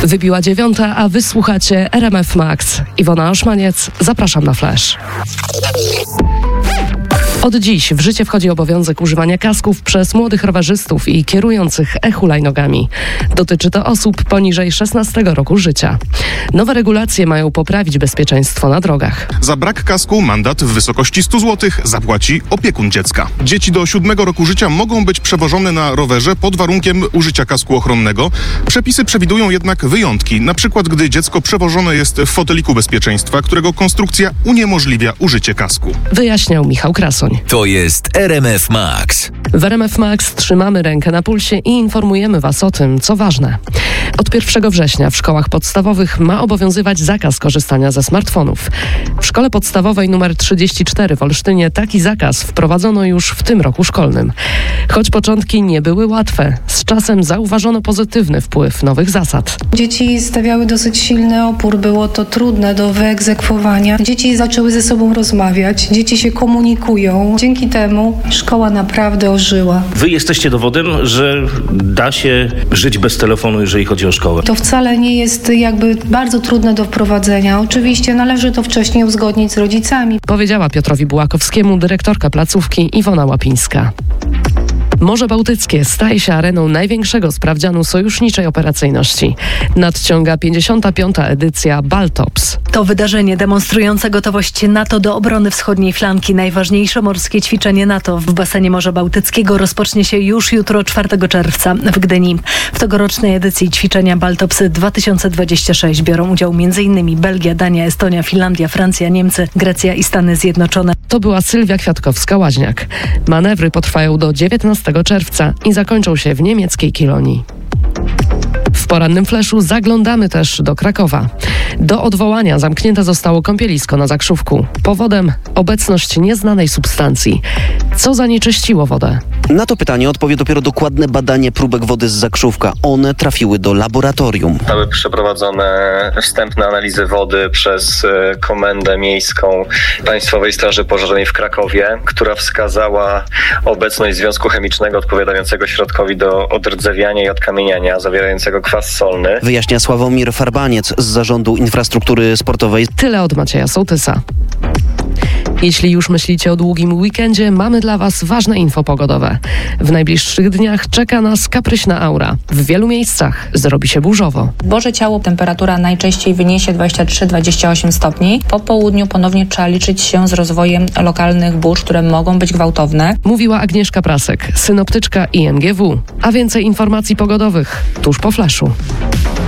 Wybiła 9, a wy słuchacie RMF Max. Iwona Oszmaniec, zapraszam na Flash. Od dziś w życie wchodzi obowiązek używania kasków przez młodych rowerzystów i kierujących e-hulajnogami. Dotyczy to osób poniżej 16 roku życia. Nowe regulacje mają poprawić bezpieczeństwo na drogach. Za brak kasku mandat w wysokości 100 zł zapłaci opiekun dziecka. Dzieci do 7 roku życia mogą być przewożone na rowerze pod warunkiem użycia kasku ochronnego. Przepisy przewidują jednak wyjątki, na przykład gdy dziecko przewożone jest w foteliku bezpieczeństwa, którego konstrukcja uniemożliwia użycie kasku. Wyjaśniał Michał Krasoń. To jest RMF Max. W RMF Max trzymamy rękę na pulsie i informujemy Was o tym, co ważne. Od 1 września w szkołach podstawowych ma obowiązywać zakaz korzystania ze smartfonów. W szkole podstawowej nr 34 w Olsztynie taki zakaz wprowadzono już w tym roku szkolnym. Choć początki nie były łatwe, z czasem zauważono pozytywny wpływ nowych zasad. Dzieci stawiały dosyć silny opór, było to trudne do wyegzekwowania. Dzieci zaczęły ze sobą rozmawiać, dzieci się komunikują. Dzięki temu szkoła naprawdę ożyła. Wy jesteście dowodem, że da się żyć bez telefonu, jeżeli chodzi o szkołę. To wcale nie jest jakby bardzo trudne do wprowadzenia. Oczywiście należy to wcześniej uzgodnić z rodzicami. Powiedziała Piotrowi Bułakowskiemu dyrektorka placówki Iwona Łapińska. Morze Bałtyckie staje się areną największego sprawdzianu sojuszniczej operacyjności. Nadciąga 55. edycja Baltops. To wydarzenie demonstrujące gotowość NATO do obrony wschodniej flanki. Najważniejsze morskie ćwiczenie NATO w basenie Morza Bałtyckiego rozpocznie się już jutro, 4 czerwca w Gdyni. W tegorocznej edycji ćwiczenia Baltops 2026 biorą udział m.in. Belgia, Dania, Estonia, Finlandia, Francja, Niemcy, Grecja i Stany Zjednoczone. To była Sylwia Kwiatkowska-Łaźniak. Manewry potrwają do 19 czerwca i zakończą się w niemieckiej Kilonii. W porannym fleszu zaglądamy też do Krakowa. Do odwołania zamknięte zostało kąpielisko na Zakrzówku. Powodem obecność nieznanej substancji. Co zanieczyściło wodę? Na to pytanie odpowie dopiero dokładne badanie próbek wody z Zakrzówka. One trafiły do laboratorium. Zostały przeprowadzone wstępne analizy wody przez Komendę Miejską Państwowej Straży Pożarnej w Krakowie, która wskazała obecność związku chemicznego odpowiadającego środkowi do odrdzewiania i odkamieniania, zawierającego kwas solny. Wyjaśnia Sławomir Farbaniec z Zarządu Infrastruktury Sportowej. Tyle od Macieja Sołtysa. Jeśli już myślicie o długim weekendzie, mamy dla Was ważne info pogodowe. W najbliższych dniach czeka nas kapryśna aura. W wielu miejscach zrobi się burzowo. Boże Ciało temperatura najczęściej wyniesie 23-28 stopni. Po południu ponownie trzeba liczyć się z rozwojem lokalnych burz, które mogą być gwałtowne. Mówiła Agnieszka Prasek, synoptyczka IMGW. A więcej informacji pogodowych tuż po flashu.